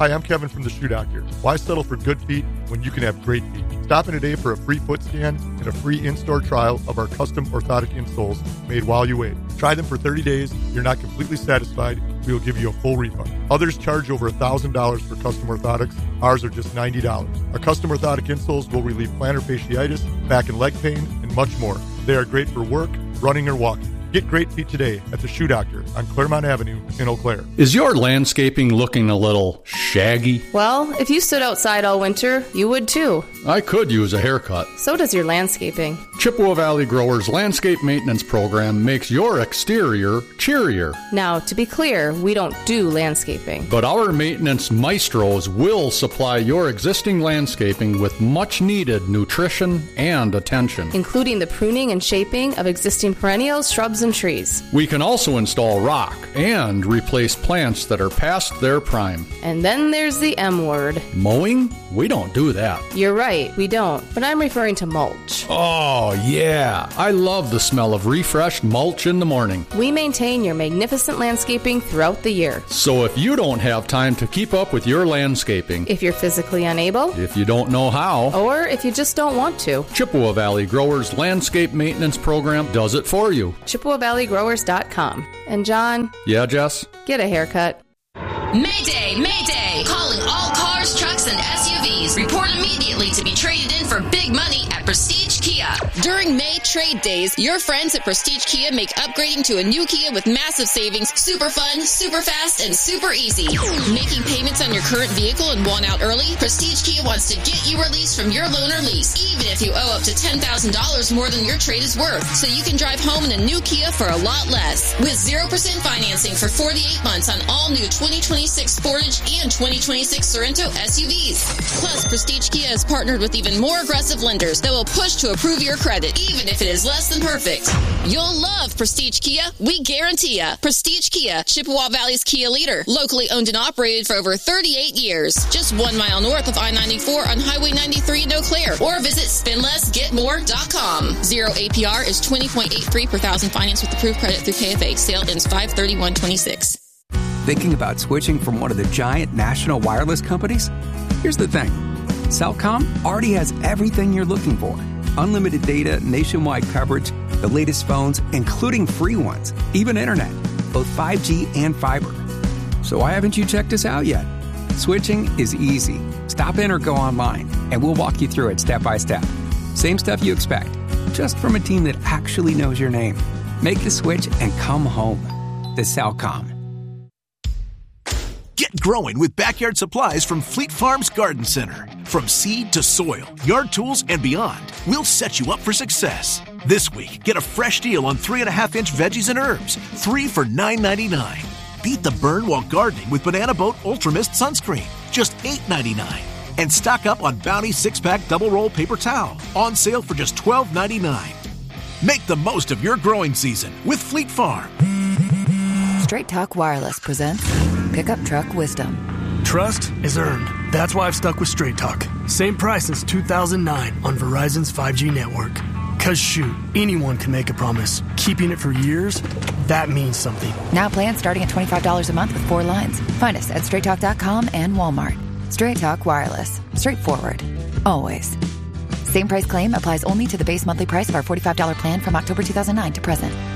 Hi, I'm Kevin from the Shoe Doctor. Why settle for good feet when you can have great feet? Stop in today for a free foot scan and a free in-store trial of our custom orthotic insoles made while you wait. Try them for 30 days. If you're not completely satisfied, we will give you a full refund. Others charge over $1,000 for custom orthotics. Ours are just $90. Our custom orthotic insoles will relieve plantar fasciitis, back and leg pain, and much more. They are great for work, running, or walking. Get great feet today at the Shoe Doctor on Claremont Avenue in Eau Claire. Is your landscaping looking a little shaggy? Well, if you stood outside all winter, you would too. I could use a haircut. So does your landscaping. Chippewa Valley Growers Landscape Maintenance Program makes your exterior cheerier. Now, to be clear, we don't do landscaping. But our maintenance maestros will supply your existing landscaping with much needed nutrition and attention, including the pruning and shaping of existing perennials, shrubs, and trees. We can also install rock and replace plants that are past their prime. And then there's the M word. Mowing? We don't do that. You're right, we don't. But I'm referring to mulch. Oh, yeah. I love the smell of refreshed mulch in the morning. We maintain your magnificent landscaping throughout the year. So if you don't have time to keep up with your landscaping, if you're physically unable, if you don't know how, or if you just don't want to, Chippewa Valley Growers Landscape Maintenance Program does it for you. ChippewaValleyGrowers.com. And John? Yeah, Jess? Get a haircut. Mayday! Mayday! Calling all cars, trucks, and SUVs. Report immediately to be traded in for big money at Prestige Kia. During May trade days, your friends at Prestige Kia make upgrading to a new Kia with massive savings super fun, super fast, and super easy. Making payments on your current vehicle and want out early? Prestige Kia wants to get you released from your loan or lease, even if you owe up to $10,000 more than your trade is worth, so you can drive home in a new Kia for a lot less. With 0% financing for 48 months on all new 2026 Sportage and 2026 Sorento SUVs. Plus, Prestige Kia has partnered with even more aggressive lenders that will push to approve your credit, even if it is less than perfect. You'll love Prestige Kia. We guarantee ya. Prestige Kia, Chippewa Valley's Kia leader. Locally owned and operated for over 38 years. Just 1 mile north of I-94 on Highway 93 in Eau Claire. Or visit spendlessgetmore.com. Zero APR is 20.83 per thousand finance with approved credit through KFA. Sale ends 5/31/26. Thinking about switching from one of the giant national wireless companies? Here's the thing. Cellcom already has everything you're looking for. Unlimited data, nationwide coverage, the latest phones, including free ones, even internet, both 5G and fiber. So why haven't you checked us out yet? Switching is easy. Stop in or go online, and we'll walk you through it step by step. Same stuff you expect, just from a team that actually knows your name. Make the switch and come home. The Cellcom. Get growing with backyard supplies from Fleet Farms Garden Center. From seed to soil, yard tools, and beyond, we'll set you up for success. This week, get a fresh deal on 3.5-inch veggies and herbs, 3 for $9.99. Beat the burn while gardening with Banana Boat Ultra Mist Sunscreen, just $8.99. And stock up on Bounty 6-pack double roll paper towel, on sale for just $12.99. Make the most of your growing season with Fleet Farm. Straight Talk Wireless presents Pickup Truck Wisdom. Trust is earned. That's why I've stuck with Straight Talk. Same price since 2009 on Verizon's 5G network. Cause shoot, anyone can make a promise. Keeping it for years, that means something. Now plans starting at $25 a month with 4 lines. Find us at straighttalk.com and Walmart. Straight Talk Wireless. Straightforward. Always. Same price claim applies only to the base monthly price of our $45 plan from October 2009 to present.